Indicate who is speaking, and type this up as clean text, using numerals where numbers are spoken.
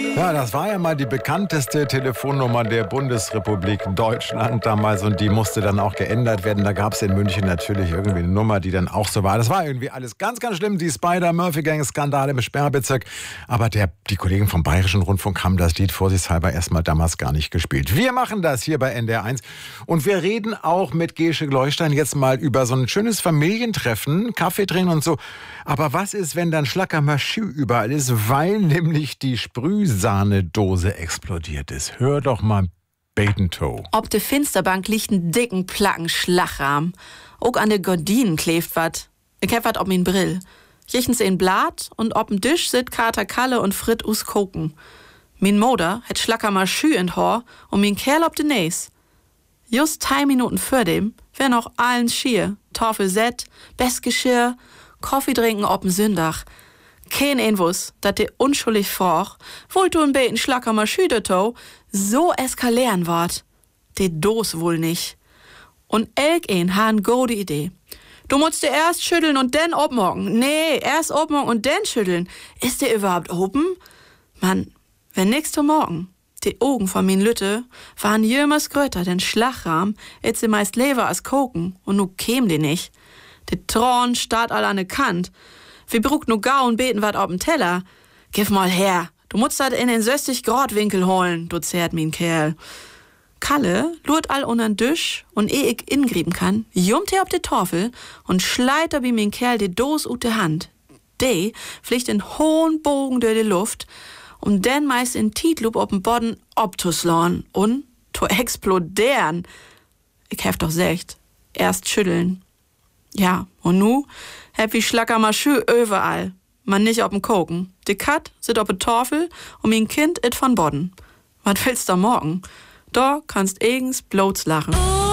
Speaker 1: Ja, das war ja mal die bekannteste Telefonnummer der Bundesrepublik Deutschland damals und die musste dann auch geändert werden. Da gab es in München natürlich irgendwie eine Nummer, die dann auch so war. Das war irgendwie alles ganz, ganz schlimm, die Spider-Murphy-Gang-Skandale im Sperrbezirk. Aber die Kollegen vom Bayerischen Rundfunk haben das Lied vorsichtshalber erstmal damals gar nicht gespielt. Wir machen das hier bei NDR1 und wir reden auch mit Gesche Gleustein jetzt mal über so ein schönes Familientreffen, Kaffee trinken und so. Aber was ist, wenn dann Schlackermaschü überall ist, weil nämlich die Sprühsahnedose explodiert ist? Hör doch mal Batentoe.
Speaker 2: Ob de Finsterbank liegt ein dicken Placken Schlachrahm. Auch an de Gordinen kleeft wat. Ich hab wat ob min Brill. Jichens in Blatt und ob'n Tisch sit Kater Kalle und Frit us koken. Min Moder het Schlackermaschü in Hor und min Kerl ob de Näs. Just 3 Minuten vor dem wär noch allen schier. Tafel set, Bestgeschirr, Kaffee trinken ob'n Sündach. Kein Einwuss, dat de unschuldig froch, wollt du ein beten Schlackermaschü to, so eskalieren wart. De Dos wohl nicht. Und elk ein han gode Idee. Du musst dir erst schütteln und dann obmorgen. Nee, erst obmorgen und dann schütteln. Ist der überhaupt oben? Mann, wenn nächste Morgen. Die Augen von min Lütte waren jemals gröter, den Schlachrahm, jetzt sie meist lever als Koken, und nu käm die nicht. De Thron starrt all an de Kant. Wir brucht nu gau und beten wat ob'n Teller. Gib mal her, du musst dat in den 60-Grad-Winkel holen, du zerrt min Kerl. Kalle lurt all untern Tisch und ehe ich ingrieben kann, jummt er ob de Tafel und schleit wie min Kerl de Dos ut de Hand. De fliegt in hohen Bogen durch de Luft, um dann meist in Tietlup ob'n Bodden obtuslauen und to exploderen. Ich hef doch secht, erst schütteln. Ja, und nu hab wie Schlackermaschü überall. Man nicht ob'n Koken. De Kat sit ob'n Tafel und min Kind it von Bodden. Was willst du morgen? Da kannst eigens bloß lachen.